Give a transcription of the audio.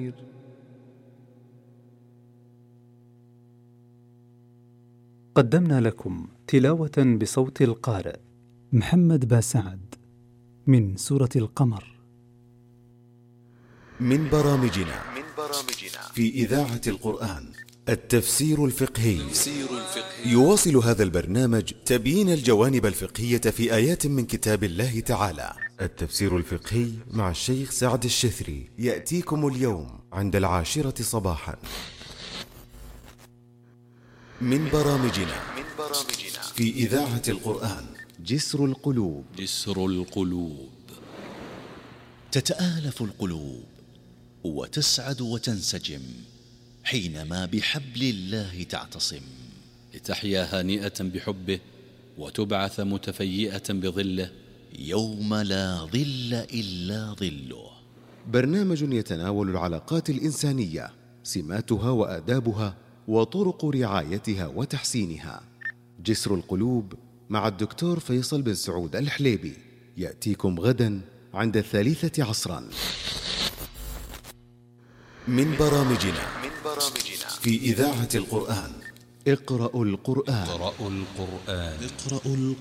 قدمنا لكم تلاوة بصوت القارئ محمد باسعد من سورة القمر. من برامجنا في إذاعة القرآن التفسير الفقهي. يواصل هذا البرنامج تبيين الجوانب الفقهية في آيات من كتاب الله تعالى. التفسير الفقهي مع الشيخ سعد الشثري يأتيكم اليوم عند 10 صباحا. من برامجنا في إذاعة القرآن جسر القلوب. جسر القلوب. تتآلف القلوب وتسعد وتنسجم حينما بحبل الله تعتصم، لتحيا هانئة بحبه وتبعث متفيئة بظله يوم لا ظل إلا ظله. برنامج يتناول العلاقات الإنسانية، سماتها وآدابها وطرق رعايتها وتحسينها. جسر القلوب مع الدكتور فيصل بن سعود الحليبي يأتيكم غدا عند 3 عصرا. من برامجنا في إذاعة القرآن اقرأوا القرآن.